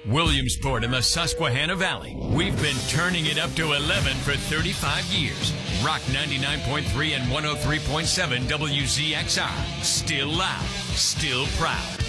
Williamsport in the Susquehanna Valley. We've been turning it up to 11 for 35 years. Rock 99.3 and 103.7 WZXR. Still loud, still proud.